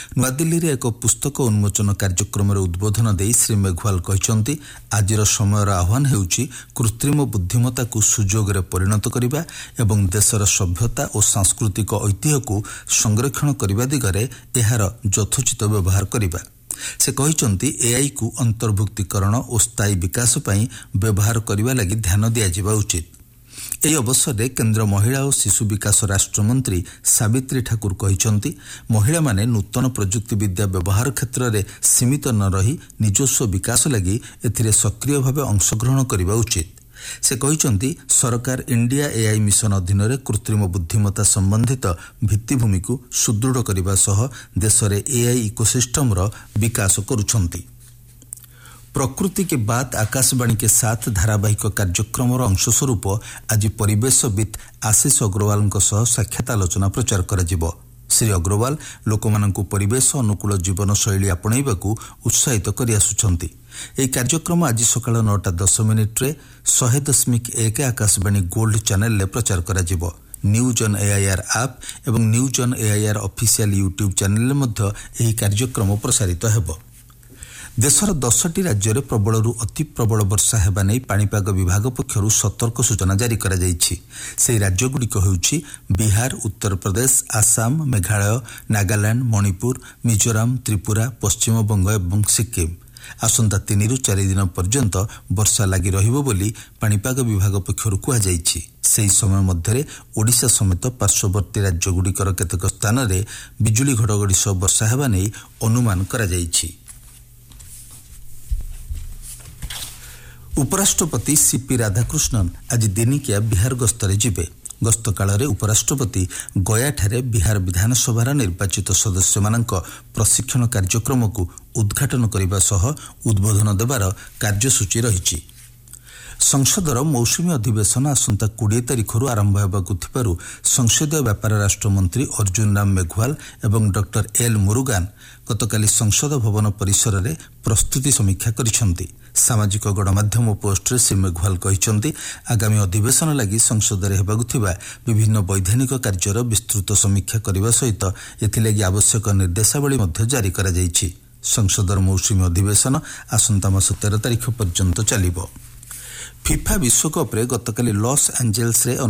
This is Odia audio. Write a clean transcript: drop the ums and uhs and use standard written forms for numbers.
ନୂଆଦିଲ୍ଲୀରେ ଏକ ପୁସ୍ତକ ଉନ୍ମୋଚନ କାର୍ଯ୍ୟକ୍ରମରେ ଉଦ୍ବୋଧନ ଦେଇ ଶ୍ରୀ ମେଘୱାଲ କହିଛନ୍ତି, ଆଜିର ସମୟର ଆହ୍ୱାନ ହେଉଛି କୃତ୍ରିମ ବୁଦ୍ଧିମତ୍ତାକୁ ସୁଯୋଗରେ ପରିଣତ କରିବା ଏବଂ ଦେଶର ସଭ୍ୟତା ଓ ସାଂସ୍କୃତିକ ଐତିହ୍ୟକୁ ସଂରକ୍ଷଣ କରିବା ଦିଗରେ ଏହାର ଯଥୋଚିତ ବ୍ୟବହାର କରିବା। ସେ କହିଛନ୍ତି, ଏଆଇକୁ ଅନ୍ତର୍ଭୁକ୍ତିକରଣ ଓ ସ୍ଥାୟୀ ବିକାଶ ପାଇଁ ବ୍ୟବହାର କରିବା ଲାଗି ଧ୍ୟାନ ଦିଆଯିବା ଉଚିତ। ଏହି ଅବସରରେ କେନ୍ଦ୍ର ମହିଳା ଓ ଶିଶୁ ବିକାଶ ରାଷ୍ଟ୍ରମନ୍ତ୍ରୀ ସାବିତ୍ରୀ ଠାକୁର କହିଛନ୍ତି, ମହିଳାମାନେ ନୂତନ ପ୍ରଯୁକ୍ତିବିଦ୍ୟା ବ୍ୟବହାର କ୍ଷେତ୍ରରେ ସୀମିତ ନ ରହି ନିଜସ୍ୱ ବିକାଶ ଲାଗି ଏଥିରେ ସକ୍ରିୟ ଭାବେ ଅଂଶଗ୍ରହଣ କରିବା ଉଚିତ। ସେ କହିଛନ୍ତି, ସରକାର ଇଣ୍ଡିଆ ଏଆଇ ମିଶନ ଅଧୀନରେ କୃତ୍ରିମ ବୁଦ୍ଧିମତ୍ତା ସମ୍ବନ୍ଧିତ ଭିତ୍ତିଭୂମିକୁ ସୁଦୃଢ଼ କରିବା ସହ ଦେଶରେ ଏଆଇ ଇକୋସିଷ୍ଟମର ବିକାଶ କରୁଛନ୍ତି। ପ୍ରକୃତି କି ବାତ୍ ଆକାଶବାଣୀ କେ ସାଥ ଧାରାବାହିକ କାର୍ଯ୍ୟକ୍ରମର ଅଂଶସ୍ୱରୂପ ଆଜି ପରିବେଶବିତ୍ ଆଶିଷ ଅଗ୍ରୱାଲଙ୍କ ସହ ସାକ୍ଷାତ ଆଲୋଚନା ପ୍ରଚାର କରାଯିବ। ଶ୍ରୀ ଅଗ୍ରୱାଲ ଲୋକମାନଙ୍କୁ ପରିବେଶ ଅନୁକୂଳ ଜୀବନଶୈଳୀ ଆପଣେଇବାକୁ ଉତ୍ସାହିତ କରିଆସୁଛନ୍ତି। ଏହି କାର୍ଯ୍ୟକ୍ରମ ଆଜି ସକାଳ 9:10 100.1 ଆକାଶବାଣୀ ଗୋଲ୍ଡ ଚ୍ୟାନେଲରେ ପ୍ରଚାର କରାଯିବ। ନ୍ୟୁଜ୍ ଅନ୍ ଏଆଇଆର୍ ଆପ୍ ଏବଂ news on AIR official YouTube ଚ୍ୟାନେଲରେ ମଧ୍ୟ ଏହି କାର୍ଯ୍ୟକ୍ରମ ପ୍ରସାରିତ ହେବ। ଦେଶର 10ଟି ରାଜ୍ୟରେ ପ୍ରବଳରୁ ଅତି ପ୍ରବଳ ବର୍ଷା ହେବା ନେଇ ପାଣିପାଗ ବିଭାଗ ପକ୍ଷରୁ ସତର୍କ ସୂଚନା ଜାରି କରାଯାଇଛି। ସେହି ରାଜ୍ୟଗୁଡ଼ିକ ହେଉଛି ବିହାର, ଉତ୍ତରପ୍ରଦେଶ, ଆସାମ, ମେଘାଳୟ, ନାଗାଲାଣ୍ଡ, ମଣିପୁର, ମିଜୋରାମ, ତ୍ରିପୁରା, ପଶ୍ଚିମବଙ୍ଗ ଏବଂ ସିକ୍କିମ। ଆସନ୍ତା 3ରୁ 4 ଦିନ ପର୍ଯ୍ୟନ୍ତ ବର୍ଷା ଲାଗି ରହିବ ବୋଲି ପାଣିପାଗ ବିଭାଗ ପକ୍ଷରୁ କୁହାଯାଇଛି। ସେହି ସମୟ ମଧ୍ୟରେ ଓଡ଼ିଶା ସମେତ ପାର୍ଶ୍ୱବର୍ତ୍ତୀ ରାଜ୍ୟଗୁଡ଼ିକର କେତେକ ସ୍ଥାନରେ ବିଜୁଳି ଘଡ଼ଘଡ଼ି ସହ ବର୍ଷା ହେବା ନେଇ ଅନୁମାନ କରାଯାଇଛି। ଉପରାଷ୍ଟ୍ରପତି ସିପି ରାଧାକୃଷ୍ଣନ ଆଜି ଦିନିକିଆ ବିହାର ଗସ୍ତରେ ଯିବେ। ଗସ୍ତ କାଳରେ ଉପରାଷ୍ଟ୍ରପତି ଗୟାଠାରେ ବିହାର ବିଧାନସଭାର ନିର୍ବାଚିତ ସଦସ୍ୟମାନଙ୍କ ପ୍ରଶିକ୍ଷଣ କାର୍ଯ୍ୟକ୍ରମକୁ ଉଦ୍ଘାଟନ କରିବା ସହ ଉଦ୍ବୋଧନ ଦେବାର କାର୍ଯ୍ୟସୂଚୀ ରହିଛି। ସଂସଦର ମୌସୁମୀ ଅଧିବେଶନ ଆସନ୍ତା 20 ତାରିଖରୁ ଆରମ୍ଭ ହେବାକୁ ଥିବାରୁ ସଂସଦୀୟ ବ୍ୟାପାର ରାଷ୍ଟ୍ରମନ୍ତ୍ରୀ ଅର୍ଜୁନ ରାମ ମେଘୱାଲ ଏବଂ ଡକ୍ଟର ଏଲ୍ ମୁରୁଗାନ ଗତକାଲି ସଂସଦ ଭବନ ପରିସରରେ ପ୍ରସ୍ତୁତି ସମୀକ୍ଷା କରିଛନ୍ତି। ସାମାଜିକ ଗଣମାଧ୍ୟମ ପୋଷ୍ଟରେ ଶ୍ରୀ ମେଘୱାଲ କହିଛନ୍ତି, ଆଗାମୀ ଅଧିବେଶନ ଲାଗି ସଂସଦରେ ହେବାକୁ ଥିବା ବିଭିନ୍ନ ବୈଧାନିକ କାର୍ଯ୍ୟର ବିସ୍ତୃତ ସମୀକ୍ଷା କରିବା ସହିତ ଏଥିଲାଗି ଆବଶ୍ୟକ ନିର୍ଦ୍ଦେଶାବଳୀ ମଧ୍ୟ ଜାରି କରାଯାଇଛି। ସଂସଦର ମୌସୁମୀ ଅଧିବେଶନ ଆସନ୍ତା ମାସ 13 ତାରିଖ ପର୍ଯ୍ୟନ୍ତ ଚାଲିବ। ଫିଫା ବିଶ୍ୱକପ୍ରେ ଗତକାଲି ଲସ୍ ଆଞ୍ଜେଲ୍ସରେ